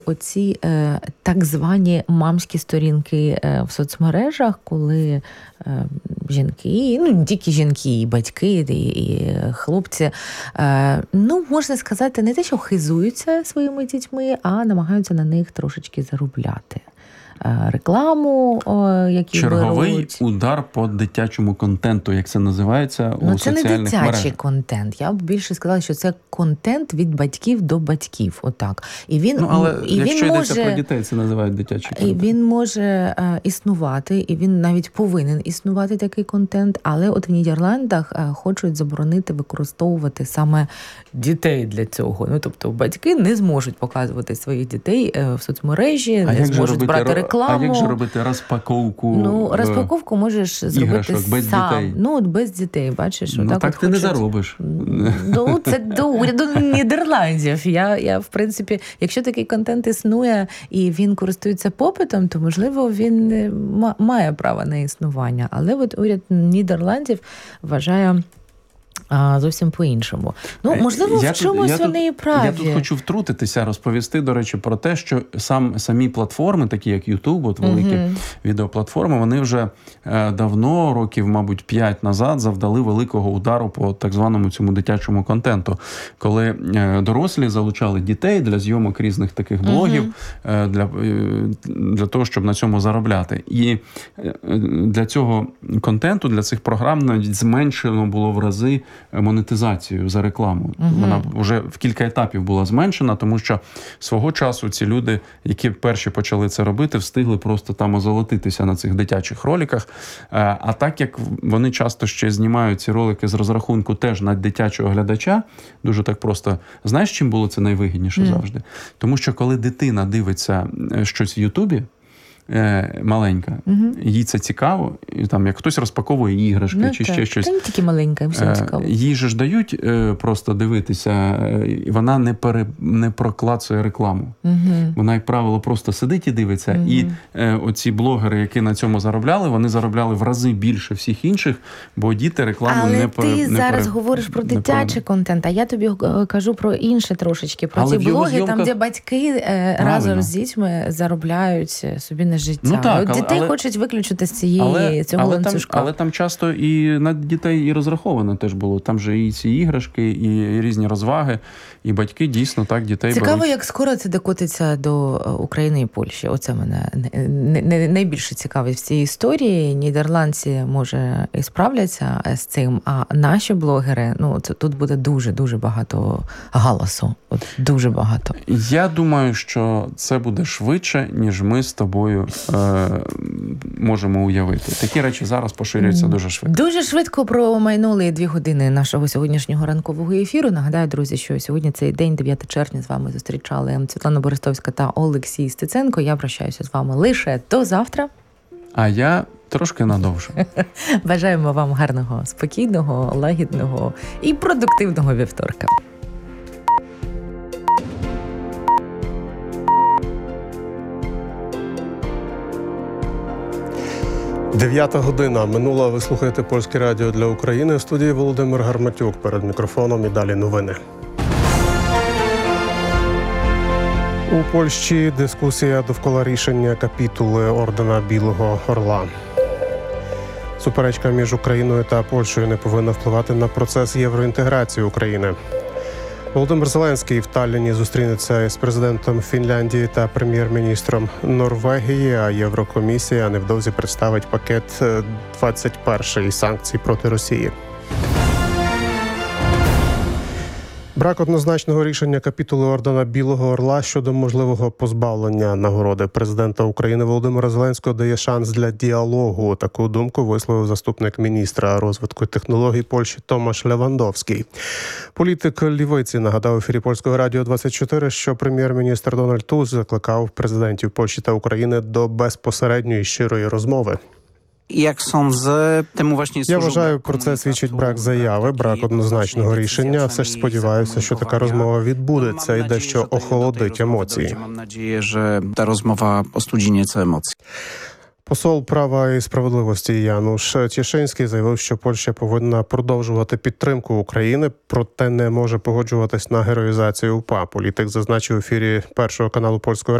Оці так звані мамські сторінки в соцмережах, коли жінки, не тільки жінки, і батьки, і хлопці, можна сказати, не те, що хизуються своїми дітьми, а намагаються на них трошечки заробляти. Рекламу, які черговий беруть. Удар по дитячому контенту, як це називається у соціальних мережах. Це не дитячий контент. Я б більше сказала, що це контент від батьків до батьків. Отак. І він, якщо йдеться про дітей, це називають дитячий контент. І він може існувати, і він навіть повинен існувати, такий контент, але от в Нідерландах хочуть заборонити використовувати саме дітей для цього. Тобто батьки не зможуть показувати своїх дітей в соцмережі, не зможуть брати рекламу. А як же робити розпаковку? Розпаковку можеш зробити без сам. Дітей. Без дітей, бачиш. Так ти не заробиш. Це до уряду Нідерландів. Я, в принципі, якщо такий контент існує і він користується попитом, то, можливо, він має право на існування. Але от уряд Нідерландів вважає зовсім по-іншому. Можливо, в чомусь вони і праві. Я тут хочу втрутитися, розповісти, до речі, про те, що самі платформи, такі як YouTube, от великі відеоплатформи, вони вже давно, років, мабуть, 5 назад, завдали великого удару по так званому цьому дитячому контенту. Коли дорослі залучали дітей для зйомок різних таких блогів, для того, щоб на цьому заробляти. І для цього контенту, для цих програм навіть зменшено було в рази монетизацію за рекламу. Вона вже в кілька етапів була зменшена, тому що свого часу ці люди, які перші почали це робити, встигли просто там озолотитися на цих дитячих роликах. А так як вони часто ще знімають ці ролики з розрахунку теж на дитячого глядача, дуже так просто. Знаєш, чим було це найвигідніше завжди? Тому що коли дитина дивиться щось в Ютубі, маленька, їй це цікаво, і там як хтось розпаковує іграшки чи ще щось. Це не тільки маленька, всім цікаво. Їй же ж дають просто дивитися, і вона не проклацує рекламу. Вона, як правило, просто сидить і дивиться. І оці блогери, які на цьому заробляли, вони заробляли в рази більше всіх інших, бо діти рекламу не ти зараз говориш про дитячий контент, а я тобі кажу про інше трошечки, про ті блоги, там, де батьки разом з дітьми заробляють собі на життя. Дітей хочуть виключити з цього ланцюжка. Але там часто і на дітей і розраховано теж було. Там же і ці іграшки, і різні розваги, і батьки дійсно так дітей Цікаво, беруть. як скоро це докотиться до України і Польщі. Оце мене найбільше цікавить в цій історії. Нідерландці, може, і справляться з цим, а наші блогери, тут буде дуже-дуже багато галасу. Дуже багато. Я думаю, що це буде швидше, ніж ми з тобою можемо уявити. Такі речі зараз поширюються дуже швидко. Дуже швидко промайнули 2 години нашого сьогоднішнього ранкового ефіру. Нагадаю, друзі, що сьогодні цей день, 9 червня, з вами зустрічали Світлана Борисовська та Олексій Стеценко. Я прощаюся з вами лише до завтра. А я трошки надовше. Бажаємо вам гарного, спокійного, лагідного і продуктивного вівторка. 9 година минула. Ви слухаєте Польське радіо для України. В студії Володимир Гарматюк. Перед мікрофоном і далі новини. У Польщі дискусія довкола рішення капітули ордена Білого Орла. Суперечка між Україною та Польщею не повинна впливати на процес євроінтеграції України. Володимир Зеленський в Талліні зустрінеться з президентом Фінляндії та прем'єр-міністром Норвегії, а Єврокомісія невдовзі представить пакет 21 санкцій проти Росії. Брак однозначного рішення капітули ордена Білого Орла щодо можливого позбавлення нагороди президента України Володимира Зеленського дає шанс для діалогу. Таку думку висловив заступник міністра розвитку технологій Польщі Томаш Левандовський. Політик лівиці нагадав у ефірі Польського радіо 24, що прем'єр-міністр Дональд Туск закликав президентів Польщі та України до безпосередньої щирої розмови. Я вважаю, про це свідчить брак заяви, брак однозначного рішення. Все ж сподіваюся, що така розмова відбудеться і дещо охолодить емоції. Посол права і справедливості Януш Тішинський заявив, що Польща повинна продовжувати підтримку України, проте не може погоджуватись на героїзацію УПА. Політик зазначив у ефірі Першого каналу польської